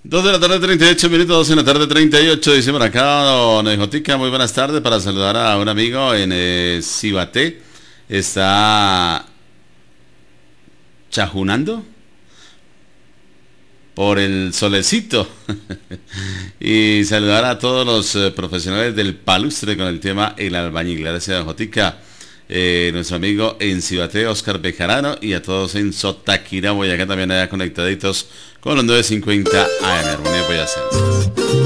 2 de la tarde, 38 minutos, 2 en la tarde, 38. Dice por acá, don Jotica, muy buenas tardes, para saludar a un amigo en Cibaté. Está chajunando por el solecito. Y saludar a todos los profesionales del palustre con el tema El Albañil. Gracias, don Jotica. Nuestro amigo en Cibaté, Oscar Bejarano, y a todos en Sotaquira, Boyacá, también allá conectaditos con los 950 AM. Armonía Boyacense.